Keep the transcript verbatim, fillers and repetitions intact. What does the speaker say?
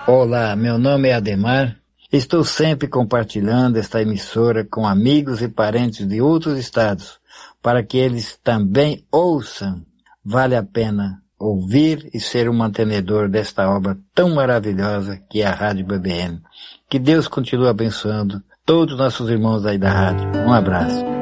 Olá, meu nome é Ademar. Estou sempre compartilhando esta emissora com amigos e parentes de outros estados, para que eles também ouçam. Vale a pena ouvir e ser um mantenedor desta obra tão maravilhosa que é a Rádio B B M. Que Deus continue abençoando todos os nossos irmãos aí da rádio. Um abraço.